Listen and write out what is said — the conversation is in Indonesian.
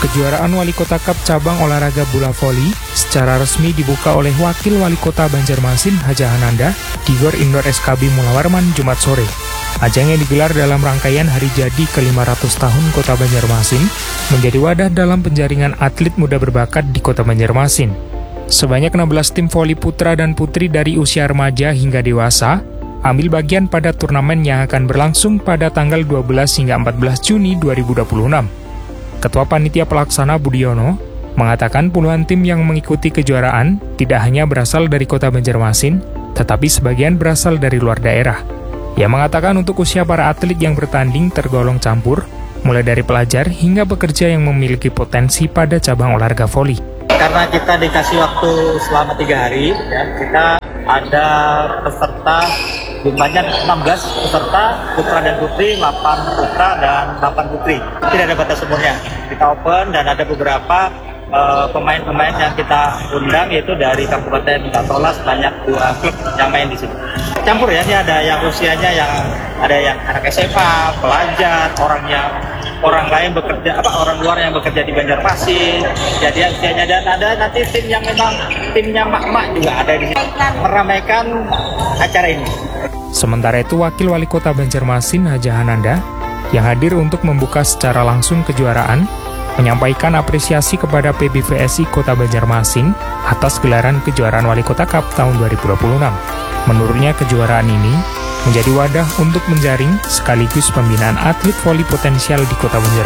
Kejuaraan Wali Kota Cup cabang olahraga bola voli secara resmi dibuka oleh Wakil Wali Kota Banjarmasin Haja Hananda di Gor Indoor SKB Mula Warman Jumat sore. Ajang yang digelar dalam rangkaian hari jadi ke-500 tahun Kota Banjarmasin menjadi wadah dalam penjaringan atlet muda berbakat di Kota Banjarmasin. Sebanyak 16 tim voli putra dan putri dari usia remaja hingga dewasa ambil bagian pada turnamen yang akan berlangsung pada tanggal 12 hingga 14 Juni 2026. Ketua Panitia Pelaksana Budiono mengatakan puluhan tim yang mengikuti kejuaraan tidak hanya berasal dari Kota Banjarmasin, tetapi sebagian berasal dari luar daerah. Ia mengatakan untuk usia para atlet yang bertanding tergolong campur, mulai dari pelajar hingga pekerja yang memiliki potensi pada cabang olahraga voli. Karena kita dikasih waktu selama 3 hari, ya, kita ada peserta jumlahnya 16 peserta, putra dan putri, 8 putra dan 8 putri. Tidak ada batas umurnya. Kita open dan ada beberapa pemain-pemain yang kita undang, yaitu dari Kabupaten Katola sebanyak 2 klub yang main di sini. Campur ya, ini ada yang usianya ada yang anak SMA, pelajar, orang lain bekerja, orang luar yang bekerja di Banjarmasin. Jadi usianya, dan ada nanti tim yang memang timnya mak-mak juga ada di sini meramaikan acara ini. Sementara itu, Wakil Wali Kota Banjarmasin Haja Hananda yang hadir untuk membuka secara langsung kejuaraan menyampaikan apresiasi kepada PBVSI Kota Banjarmasin atas gelaran kejuaraan Wali Kota Cup tahun 2026. Menurutnya kejuaraan ini menjadi wadah untuk menjaring sekaligus pembinaan atlet voli potensial di Kota Banjarmasin.